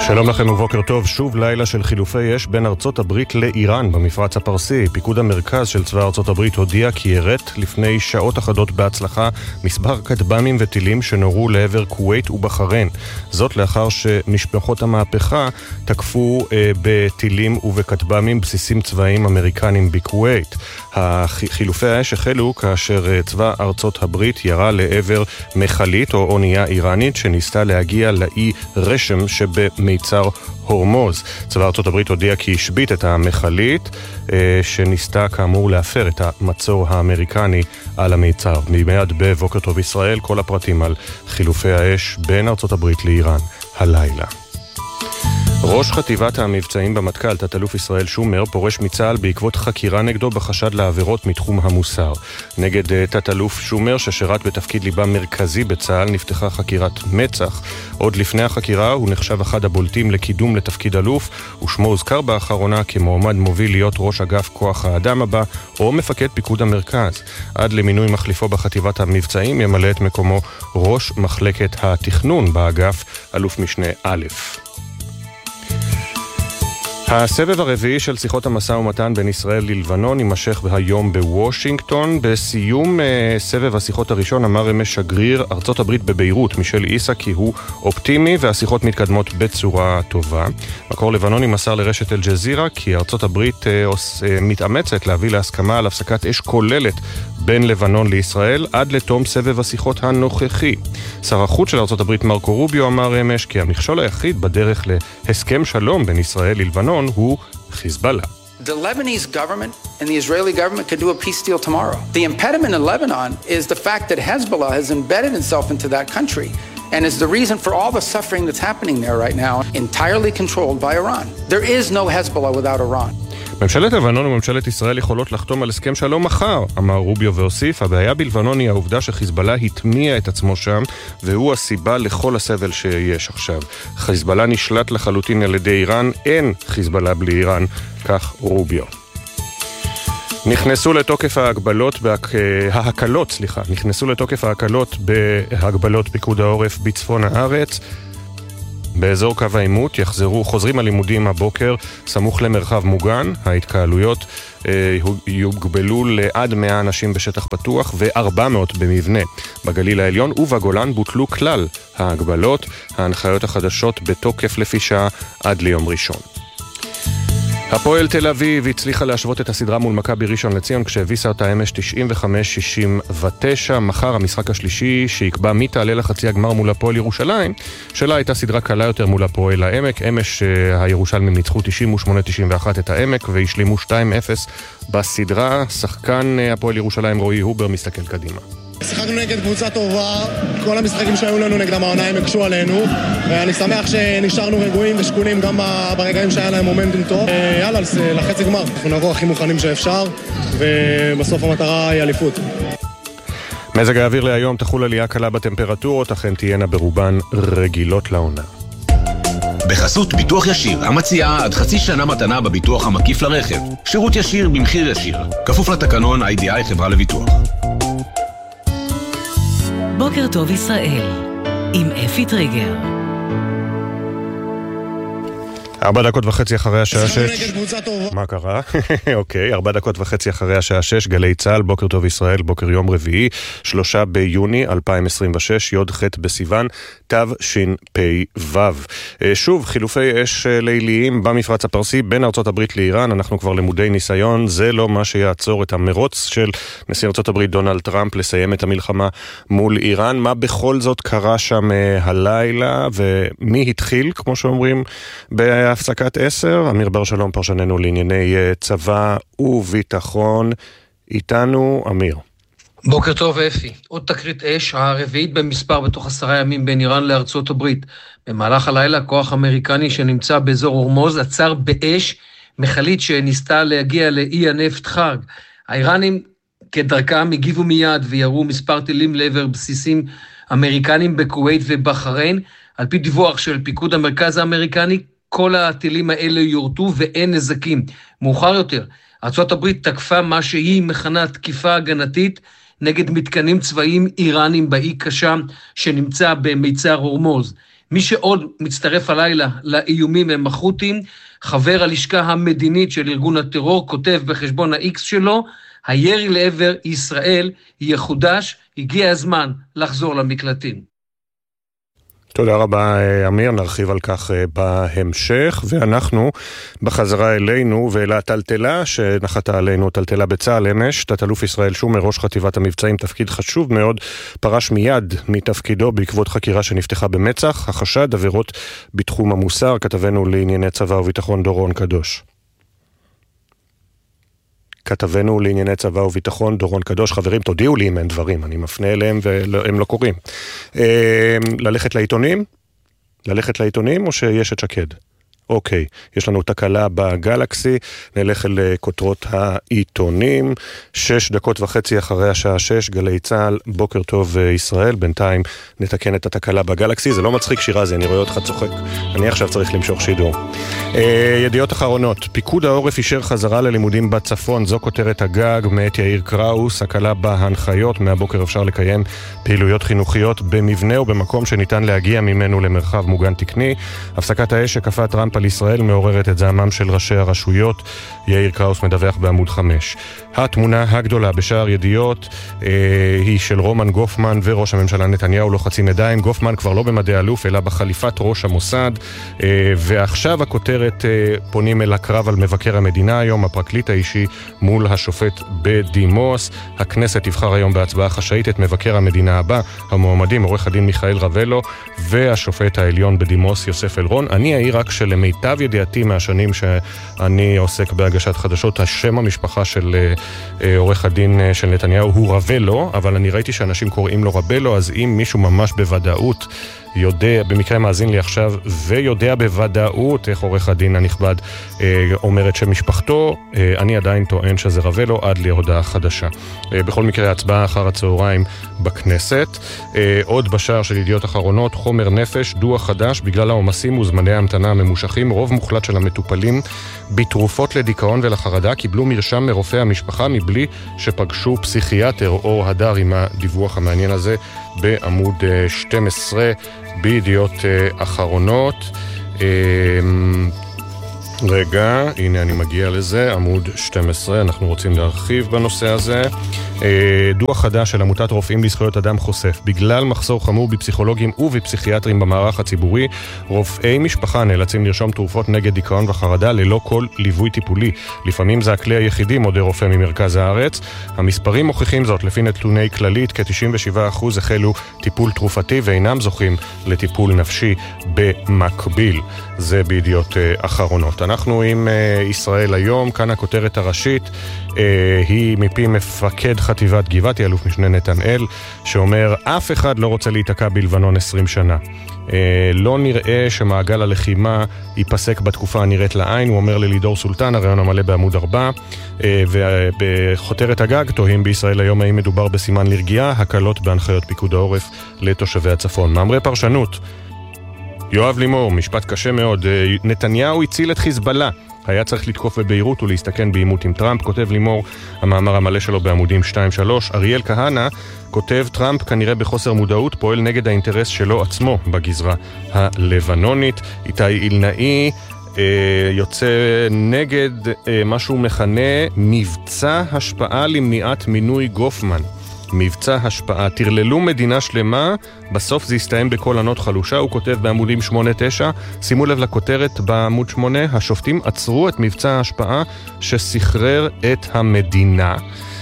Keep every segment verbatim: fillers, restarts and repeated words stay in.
שלום לכם ובוקר טוב. שוב לילה של חילופי אש בין ארצות הברית לאיראן במפרץ הפרסי. פיקוד המרכז של צבא ארצות הברית הודיע כי ירט לפני שעות אחדות בהצלחה מספר כטב"מים וטילים שנורו לעבר כווית ובחריין. זאת לאחר שמשפחות המהפכה תקפו אה, בטילים ובכטב"מים בסיסים צבאיים אמריקנים בכווית. החילופי האש החלו כאשר צבא ארצות הברית ירה לעבר מחלית או אונייה איראנית שניסתה להגיע לאי רשם שבמיצר הורמוז. צבא ארצות הברית הודיע כי השבית את המחלית שניסתה כאמור להפר את המצור האמריקני על המיצר. מיד בבוקר טוב ישראל, כל הפרטים על חילופי האש בין ארצות הברית לאיראן הלילה. ראש חטיבת המבצעים במטכ"ל, תת-אלוף ישראל שומר, פורש מצה"ל בעקבות חקירה נגדו בחשד לעבירות מתחום המוסר. נגד תת-אלוף שומר, ששירת בתפקיד ליבה מרכזי בצה"ל, נפתחה חקירת מצח. עוד לפני החקירה הוא נחשב אחד הבולטים לקידום לתפקיד אלוף, ושמו הוזכר באחרונה כמועמד מוביל להיות ראש אגף כוח האדם הבא, או מפקד פיקוד המרכז. עד למינוי מחליפו בחטיבת המבצעים ימלא את מקומו ראש מחלקת התכנון באגף, אלוף משנה א'. הסבב הרביעי של שיחות המשא ומתן בין ישראל ללבנון יימשך היום בוושינגטון. בסיום סבב השיחות הראשון אמר אמש שגריר ארצות הברית בביירות מישל איסה כי הוא אופטימי והשיחות מתקדמות בצורה טובה. מקור לבנוני מסר לרשת אל-ג'זירה כי ארצות הברית מתאמצת להביא להסכמה על הפסקת אש כוללת בין לבנון לישראל עד לתום סבב השיחות הנוכחי. שר החוץ של ארצות הברית מרקו רוביו אמר אמש כי המכשול היחיד בדרך להסכם שלום בין ישראל ללבנון הוא חיזבאללה. The Lebanese government and the Israeli government could do a peace deal tomorrow. The impediment in Lebanon is the fact that Hezbollah has embedded itself into that country and is the reason for all the suffering that's happening there right now, entirely controlled by Iran. There is no Hezbollah without Iran. ממשלת לבנון וממשלת ישראל יכולות לחתום על הסכם שלום מחר, אמר רוביו והוסיף, הבעיה בלבנון היא העובדה שחיזבאללה התמיע את עצמו שם, והוא הסיבה לכל הסבל שיש עכשיו. חיזבאללה נשלט לחלוטין על ידי איראן, אין חיזבאללה בלי איראן, כך רוביו. נכנסו לתוקף ההגבלות, ההקלות, סליחה, נכנסו לתוקף ההקלות בהגבלות פיקוד העורף בצפון הארץ. באזור קו העימות יחזרו, חוזרים הלימודים הבוקר סמוך למרחב מוגן. ההתקהלויות אה, יוגבלו לעד מאה אנשים בשטח פתוח ו-ארבע מאות במבנה. בגליל העליון ובגולן בוטלו כלל ההגבלות. ההנחיות החדשות בתוקף לפי שעה עד ליום ראשון. הפועל תל אביב הצליחה להשוות את הסדרה מול מכבי ראשון לציון כשהביסה אותה אמש תשעים וחמש שישים ותשע. מחר המשחק השלישי שיקבע מי תעלה לחצי הגמר מול הפועל ירושלים. שלה הייתה סדרה קלה יותר מול הפועל העמק. אמש הירושלמים ניצחו תשעים ושמונה תשעים ואחת את העמק והשלימו שתיים אפס בסדרה. שחקן הפועל ירושלים רועי הובר מסתכל קדימה. שיחקנו נגד קבוצה טובה, כל המשחקים שהיו לנו נגדם העונה הם הקשו עלינו, ואני שמח שנשארנו רגועים ושקולים גם ברגעים שהיה להם מומנטום טוב. יאללה, לחצי גמר, אנחנו נבוא הכי מוכנים שאפשר, ובסוף המטרה היא אליפות. מזג האוויר להיום תחול עלייה קלה בטמפרטורות, אכן תהיינה ברובן רגילות לעונה. בחסות ביטוח ישיר, המציעה עד חצי שנה מתנה בביטוח המקיף לרכב. שירות ישיר במחיר ישיר. כפוף לתקנון איי די איי חברה לביטוח. בוקר טוב ישראל, עם אפי טריגר. ארבע דקות וחצי אחרי השעה שש. מה קרה? אוקיי, ארבע דקות וחצי אחרי השעה שש, גלי צהל, בוקר טוב ישראל, בוקר יום רביעי, שלושה ביוני אלפיים עשרים ושש, יוד ח' בסיוון, תו שין פי וו. שוב, חילופי אש ליליים במפרץ הפרסי בין ארצות הברית לאיראן, אנחנו כבר למודי ניסיון, זה לא מה שיעצור את המרוץ של נשיא ארצות הברית דונלד טראמפ לסיים את המלחמה מול איראן. מה בכל זאת קרה שם הלילה, ומי התחיל, כמו שאומרים, בהפסקת עשר? אמיר בר שלום, פרשננו לענייני צבא וביטחון. איתנו, אמיר. בוקר טוב אפי. עוד תקרית אש, הרביעית במספר בתוך עשרה ימים בין איראן לארצות הברית. במהלך הלילה, כוח אמריקני שנמצא באזור הורמוז עצר באש מחלית שניסתה להגיע לאי הנפט חרג. האיראנים כדרכם הגיבו מיד וירו מספר טילים לעבר בסיסים אמריקנים בכווית ובחריין. על פי דיווח של פיקוד המרכז האמריקני, כל הטילים האלה יורטו ואין נזקים. מאוחר יותר, ארצות הברית תקפה מה שהיא מכנה תקיפה הגנתית נגד מתקנים צבאיים איראנים באי קשם שנמצא במיצר הורמוז. מי שעוד מצטרף הלילה לאיומים הם החות'ים, חבר הלשכה המדינית של ארגון הטרור, כותב בחשבון ה-X שלו, הירי לעבר ישראל יחודש, הגיע הזמן לחזור למקלטים. תודה רבה אמיר, נרחיב על כך בהמשך, ואנחנו בחזרה אלינו ואל הטלטלה שנחתה עלינו, טלטלה בצה"ל אמש, תת-אלוף ישראל שומר, ראש חטיבת המבצעים, תפקיד חשוב מאוד, פרש מיד מתפקידו בעקבות חקירה שנפתחה במצ"ח, החשד, עבירות בתחום המוסר, כתבנו לענייני צבא וביטחון דורון קדוש. כתבנו לענייני צבא וביטחון דורון קדוש, חברים, תודיעו לי אם אין דברים, אני מפנה אליהם והם לא קוראים. ללכת לעיתונים? ללכת לעיתונים או שיש את שקד? אוקיי, יש לנו תקלה בגלקסי, נלך אל כותרות העיתונים, שש דקות וחצי אחרי השעה שש, גלי צהל, בוקר טוב ישראל, בינתיים נתקן את התקלה בגלקסי, זה לא מצחיק שירזי, אני רואה אותך צוחק, אני עכשיו צריך למשוך שידור. ידיעות אחרונות, פיקוד העורף אישר חזרה ללימודים בצפון, זו כותרת הגג מאת יאיר קראוס, הקלה בהנחיות, מהבוקר אפשר לקיים פעילויות חינוכיות במבנה ובמקום שניתן להגיע ממנו למרחב מוגן תקני, הפסקת האש שכפה טראמפ על ישראל מעוררת את זעמם של ראשי הרשויות, יאיר קראוס מדווח בעמוד חמש. התמונה הגדולה בשער ידיעות אה, היא של רומן גופמן וראש הממשלה נתניהו לוחצים ידיים, גופמן כבר לא במדי אלוף אלא בחליפת ראש המוסד, אה, ועכשיו הכותרת אה, פונים אל הקרב על מבקר המדינה היום, הפרקליט האישי מול השופט בדימוס, הכנסת תבחר היום בהצבעה חשאית את מבקר המדינה הבא, המועמדים עורך הדין מיכאל רבלו והשופט העליון בדימוס יוסף אלרון. אני אעיר רק שלמיטב ידיעתי מהשנים שאני עוסק בהגשת חדשות, השם המשפחה של עורך הדין של נתניהו הוא רבלו, אבל אני ראיתי שאנשים קוראים לו רבלו, אז אם מישהו ממש בוודאות יודע, במקרה מאזין לי עכשיו, ויודע בוודאות איך עורך הדין הנכבד אה, אומר את שם משפחתו, אה, אני עדיין טוען שזה רבלו עד להודעה חדשה. אה, בכל מקרה, הצבעה אחר הצהריים בכנסת. אה, עוד בשער של ידיעות אחרונות, חומר נפש, דוח חדש, בגלל העומסים וזמני ההמתנה הממושכים, רוב מוחלט של המטופלים בתרופות לדיכאון ולחרדה קיבלו מרשם מרופא המשפחה מבלי שפגשו פסיכיאטר או הדר עם הדיווח המעניין הזה בעמוד שתים עשרה בידיעות אחרונות. רגע, הנה אני מגיע לזה, עמוד שתים עשרה, אנחנו רוצים להרחיב בנושא הזה. דוח חדש של עמותת רופאים לזכויות אדם חושף, בגלל מחסור חמור בפסיכולוגים ובפסיכיאטרים במערך הציבורי, רופאי משפחה נאלצים לרשום תרופות נגד דיכאון וחרדה ללא כל ליווי טיפולי. לפעמים זה הכלי היחידי, מודה רופא ממרכז הארץ. המספרים מוכיחים זאת, לפי נתוני כללית, כ-תשעים ושבעה אחוז החלו טיפול תרופתי ואינם זוכים לטיפול נפשי במקביל. זה בידיעות אחרונות. אנחנו עם ישראל היום, כאן הכותרת הראשית היא מפי מפקד חטיבת גבעתי, אלוף משנה נתנאל, שאומר אף אחד לא רוצה להתעקע בלבנון עשרים שנה. לא נראה שמעגל הלחימה ייפסק בתקופה הנראית לעין, הוא אומר ללידור סולטן, הרעיון המלא בעמוד ארבע, ובחותרת הגג תוהים בישראל היום האם מדובר בסימן לרגיעה, הקלות בהנחיות פיקוד העורף לתושבי הצפון. מאמרי פרשנות, יואב לימור, משפט קשה מאוד, נתניהו הציל את חיזבאללה, היה צריך לתקוף בביירות ולהסתכן בעימות עם טראמפ, כותב לימור, המאמר המלא שלו בעמודים שתיים שלוש. אריאל כהנא כותב, טראמפ כנראה בחוסר מודעות פועל נגד האינטרס שלו עצמו בגזרה הלבנונית. איתי אילנאי אה, יוצא נגד אה, מה שהוא מכנה מבצע השפעה למניעת מינוי גופמן. מבצע השפעה, תרללו מדינה שלמה, בסוף זה יסתיים בכל ענות חלושה, הוא כותב בעמודים שמונה תשע, שימו לב לכותרת בעמוד שמונה, השופטים עצרו את מבצע ההשפעה שסחרר את המדינה.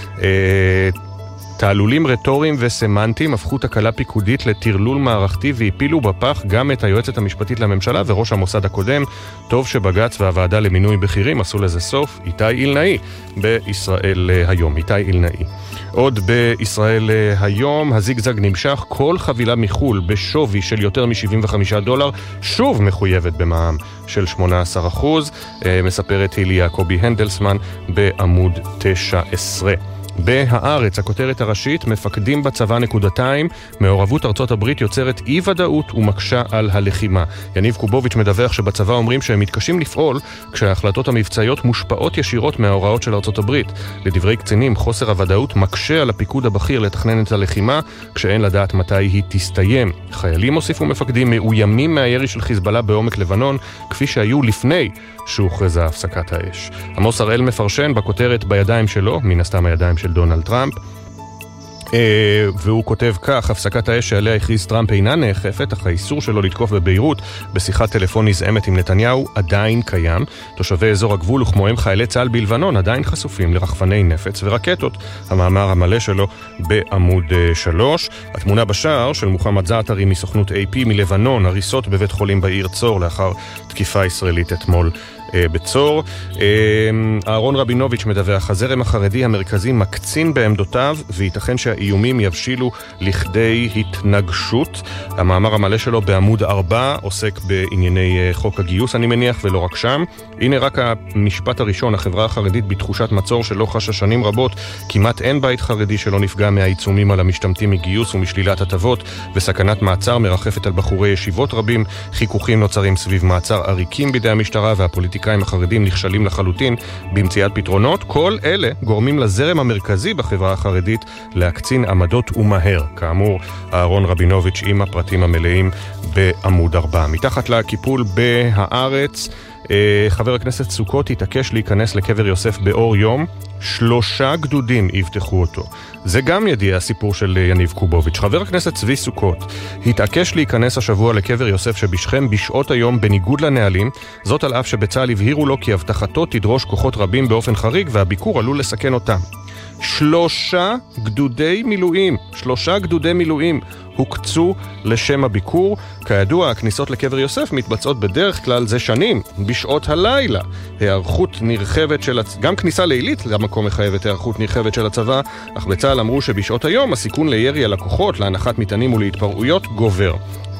תעלולים רטוריים וסמנטיים הפכו תקלה פיקודית לתרלול מערכתי והפילו בפח גם את היועצת המשפטית לממשלה וראש המוסד הקודם. טוב שבג"ץ והוועדה למינוי בכירים עשו לזה סוף. איתי אילנאי בישראל היום. איתי אילנאי. עוד בישראל היום, הזיגזג נמשך, כל חבילה מחול בשווי של יותר מ-שבעים וחמישה דולר שוב מחויבת במע"מ של שמונה עשרה אחוז, מספרת הילי יעקבי הנדלסמן בעמוד תשע עשרה. בהארץ, הכותרת הראשית, מפקדים בצבא נקודתיים, מעורבות ארצות הברית יוצרת אי ודאות ומקשה על הלחימה. יניב קובוביץ' מדווח שבצבא אומרים שהם מתקשים לפעול כשההחלטות המבצעיות מושפעות ישירות מההוראות של ארצות הברית. לדברי קצינים, חוסר הוודאות מקשה על הפיקוד הבכיר לתכנן את הלחימה כשאין לדעת מתי היא תסתיים. חיילים הוסיפו מפקדים מאוימים מהירי של חיזבאללה בעומק לבנון, כפי שהיו לפני שהוכרזה הפסקת האש. עמוס הראל מפרשן בכותרת בידיים שלו, מן הסתם הידיים של דונלד טראמפ, והוא כותב כך: הפסקת האש שעליה הכריז טראמפ אינה נאכפת, אך האיסור שלו לתקוף בביירות בשיחת טלפון נזעמת עם נתניהו עדיין קיים. תושבי אזור הגבול וכמוהם חיילי צה"ל בלבנון עדיין חשופים לרחפני נפץ ורקטות. המאמר המלא שלו בעמוד שלוש. התמונה בשער של מוחמד זעתרי מסוכנות איי פי מלבנון, הריסות בבית חולים בעיר צור לאחר תקיפה ישראלית אתמול בצור. אהרון רבינוביץ' מדווח, הזרם החרדי המרכזי מקצין בעמדותיו וייתכן שהאיומים יבשילו לכדי התנגשות. המאמר המלא שלו בעמוד ארבע עוסק בענייני חוק הגיוס, אני מניח, ולא רק שם. הנה רק המשפט הראשון: החברה החרדית בתחושת מצור שלא חשה שנים רבות. כמעט אין בית חרדי שלא נפגע מהעיצומים על המשתמטים מגיוס ומשלילת הטבות, וסכנת מעצר מרחפת על בחורי ישיבות רבים. חיכוכים נוצרים סביב מעצר עריקים בידי המשטרה, והפוליטיקאים החרדים נכשלים לחלוטין במציאת פתרונות. כל אלה גורמים לזרם המרכזי בחברה החרדית להקצין עמדות ומהר. כאמור, אהרון רבינוביץ' עם הפרטים המלאים בעמוד ארבע. מתחת לקיפול בהארץ, חבר הכנסת סוכות התעקש להיכנס לקבר יוסף באור יום. שלושה גדודים יפתחו אותו. זה גם ידיע הסיפור של יניב קובוביץ'. חבר הכנסת צבי סוכות התעקש להיכנס השבוע לקבר יוסף שבשכם בשעות היום בניגוד לנהלים, זאת על אף שבצה"ל הבהירו לו כי הבטחתו תדרוש כוחות רבים באופן חריג והביקור עלול לסכן אותם. שלושה גדודי מילואים, שלושה גדודי מילואים הוקצו לשם הביקור. כידוע, הכניסות לקבר יוסף מתבצעות בדרך כלל זה שנים, בשעות הלילה. הערכות נרחבת של הצ... גם כניסה לילית למקום מחייבת הערכות נרחבת של הצבא, אך בצה"ל אמרו שבשעות היום הסיכון לירי על הכוחות, להנחת מטענים ולהתפרעויות גובר.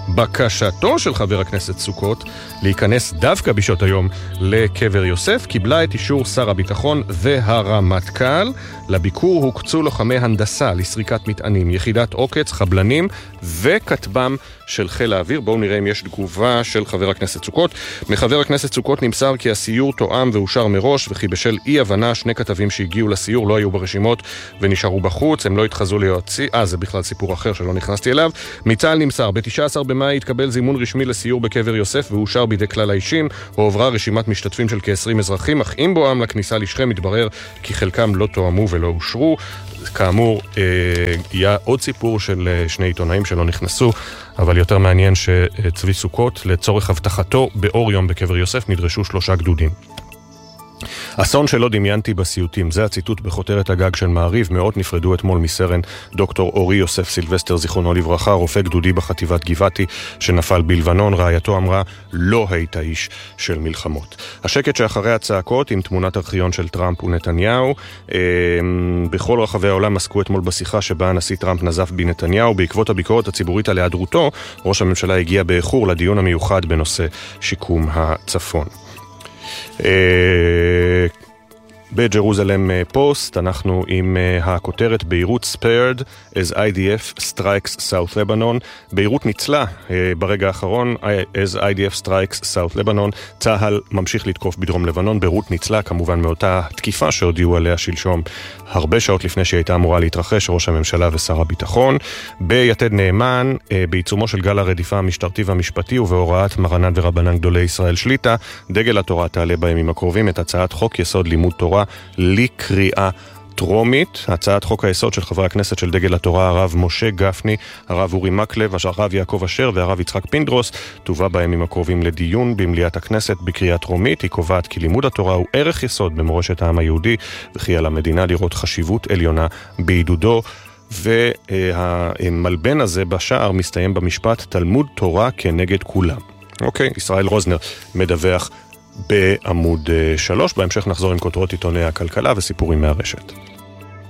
בקשתו של חבר הכנסת סוכות להיכנס דווקא בשעות היום לקבר יוסף קיבלה את אישור שר הביטחון והרמטכ"ל. לביקור הוקצו לוחמי הנדסה לסריקת מטענים, יחידת עוקץ, חבלנים וכתבם של חיל האוויר. בואו נראה אם יש תגובה של חבר הכנסת סוכות. מחבר הכנסת סוכות נמסר כי הסיור תואם ואושר מראש, וכי בשל אי הבנה שני כתבים שהגיעו לסיור לא היו ברשימות ונשארו בחוץ, הם לא התחזו ליועצי. אה, זה בכלל סיפור אחר שלא נכנסתי אליו. מצה"ל נמסר, ב-תשעה עשר במאי התקבל זימון רשמי לסיור בקבר יוסף ואושר בידי כלל האישים. הועברה רשימת משתתפים של כ-עשרים אזרחים, אך עם בואם לכניסה לשכם מתברר כי חלקם לא תואמו ולא אושרו. כאמור, היה עוד סיפור של שני עיתונאים שלא נכנסו, אבל יותר מעניין שצבי סוכות, לצורך הבטחתו באור יום בקבר יוסף, נדרשו שלושה גדודים. אסון שלא דמיינתי בסיוטים, זה הציטוט בחותרת הגג של מעריב. מאות נפרדו אתמול מסרן דוקטור אורי יוסף סילבסטר, זיכרונו לברכה, רופא גדודי בחטיבת גבעתי שנפל בלבנון. רעייתו אמרה, לא היית איש של מלחמות. השקט שאחרי הצעקות עם תמונת ארכיון של טראמפ ונתניהו. אה, בכל רחבי העולם עסקו אתמול בשיחה שבה הנשיא טראמפ נזף בנתניהו. בעקבות הביקורת הציבורית על היעדרותו, ראש הממשלה הגיע באיחור לדיון המיוחד בנושא שיקום הצפון. בג'רוזלם פוסט אנחנו עם הכותרת ביירות spared as איי די אף strikes South Lebanon. ביירות ניצלה ברגע האחרון as איי די אף strikes South Lebanon. צהל ממשיך לתקוף בדרום לבנון. ביירות ניצלה כמובן מאותה תקיפה שהודיעו עליה שלשום, הרבה שעות לפני שהייתה אמורה להתרחש, ראש הממשלה ושר הביטחון. ביתד נאמן, בעיצומו של גל הרדיפה המשטרתי והמשפטי ובהוראת מרנן ורבנן גדולי ישראל שליטה, דגל התורה תעלה בימים הקרובים את הצעת חוק יסוד לימוד תורה לקריאה טרומית. הצעת חוק היסוד של חברי הכנסת של דגל התורה, הרב משה גפני, הרב אורי מקלב, הרב יעקב אשר והרב יצחק פינדרוס, תובא בימים הקרובים לדיון במליאת הכנסת בקריאה טרומית. היא קובעת כי לימוד התורה הוא ערך יסוד במורשת העם היהודי, וכי על המדינה לראות חשיבות עליונה בעידודו. והמלבן הזה בשער מסתיים במשפט תלמוד תורה כנגד כולם. אוקיי, ישראל רוזנר מדווח בעמוד שלוש. בהמשך נחזור עם כותרות עיתוני הכלכלה וסיפורים מהרשת.